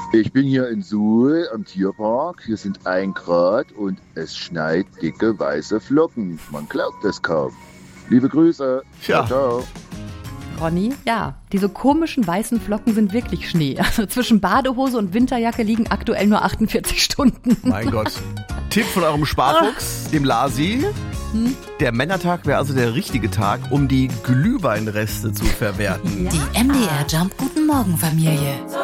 Ich bin hier in Suhl am Tierpark. Hier sind 1 Grad und es schneit dicke weiße Flocken. Man glaubt es kaum. Liebe Grüße. Ja. Ciao, ciao. Ronny, ja, diese komischen weißen Flocken sind wirklich Schnee. Also zwischen Badehose und Winterjacke liegen aktuell nur 48 Stunden. Mein Gott. Tipp von eurem Sparfuchs, dem Lasi. Der Männertag wäre also der richtige Tag, um die Glühweinreste zu verwerten. Die MDR Jump Guten Morgen Familie.